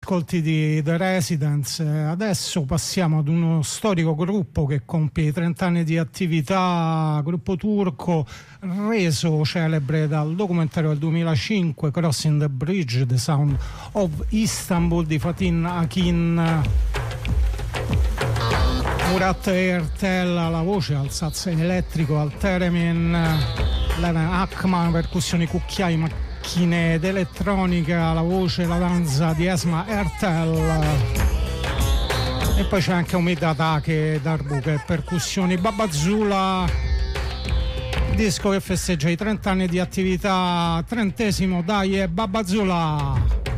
ascolti di The Residents. Adesso passiamo ad uno storico gruppo che compie i 30 anni di attività, gruppo turco reso celebre dal documentario del 2005 Crossing the Bridge, The Sound of Istanbul di Fatih Akin. Murat Ertel alla voce, al sax elettrico, al theremin, Lena Akman, percussioni, cucchiai, macchine d'elettronica, la voce, la danza di Esma Ertel. E poi c'è anche Umid Atake, darbuche, percussioni, Babazula, disco che festeggia i 30 anni di attività, 30esimo, dai, Babazula.